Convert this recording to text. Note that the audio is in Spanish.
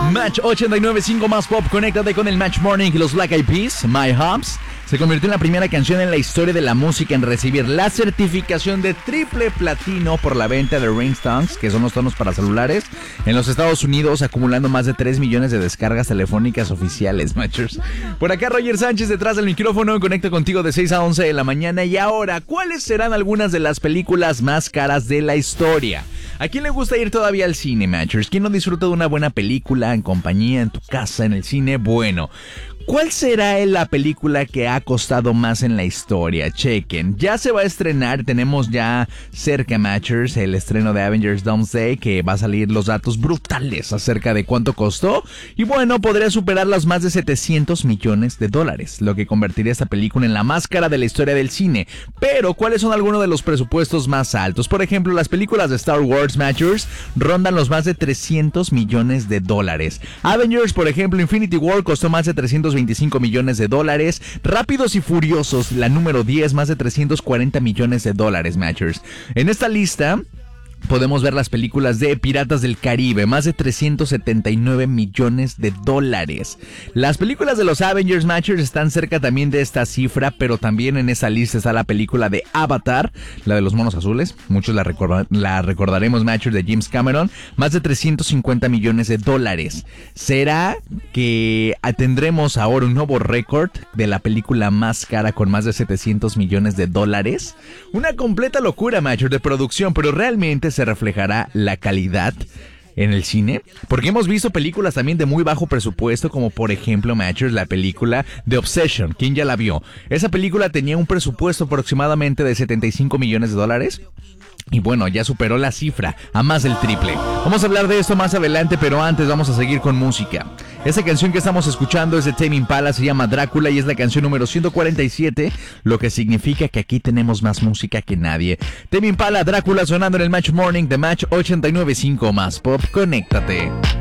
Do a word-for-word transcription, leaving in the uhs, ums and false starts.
Match ochenta y nueve punto cinco más pop, conéctate con el Match Morning y los Black Eyed Peas. My Hubs se convirtió en la primera canción en la historia de la música en recibir la certificación de triple platino por la venta de ringtones, que son los tonos para celulares, en los Estados Unidos, acumulando más de tres millones de descargas telefónicas oficiales, Matchers. Por acá Roger Sánchez detrás del micrófono, conecta contigo de seis a once de la mañana. Y ahora, ¿cuáles serán algunas de las películas más caras de la historia? ¿A quién le gusta ir todavía al cine, Matchers? ¿Quién no disfruta de una buena película en compañía, en tu casa, en el cine? Bueno, ¿cuál será la película que ha costado más en la historia? Chequen, ya se va a estrenar, tenemos ya cerca, Matchers, el estreno de Avengers Doomsday, que va a salir los datos brutales acerca de cuánto costó. Y bueno, podría superar los más de setecientos millones de dólares, lo que convertiría esta película en la más cara de la historia del cine. Pero, ¿cuáles son algunos de los presupuestos más altos? Por ejemplo, las películas de Star Wars, Matchers, rondan los más de trescientos millones de dólares. Avengers, por ejemplo, Infinity War costó más de trescientos veinticinco millones de dólares. Rápidos y Furiosos, la número diez, más de trescientos cuarenta millones de dólares, Matchers. En esta lista podemos ver las películas de Piratas del Caribe, más de trescientos setenta y nueve millones de dólares. Las películas de los Avengers, Matchers, están cerca también de esta cifra, pero también en esa lista está la película de Avatar, la de los monos azules, muchos la, recorda- la recordaremos, Matchers, de James Cameron, más de trescientos cincuenta millones de dólares. ¿Será que tendremos ahora un nuevo récord de la película más cara con más de setecientos millones de dólares? Una completa locura, Matchers, de producción, pero realmente se reflejará la calidad en el cine, porque hemos visto películas también de muy bajo presupuesto, como por ejemplo, Matchers, la película The Obsession. ¿Quién ya la vio? Esa película tenía un presupuesto aproximadamente de setenta y cinco millones de dólares. Y bueno, ya superó la cifra a más del triple. Vamos a hablar de esto más adelante, pero antes vamos a seguir con música. Esta canción que estamos escuchando es de Tame Impala, se llama Drácula y es la canción número ciento cuarenta y siete, lo que significa que aquí tenemos más música que nadie. Tame Impala, Drácula, sonando en el Match Morning de Match ochenta y nueve punto cinco más pop. Conéctate.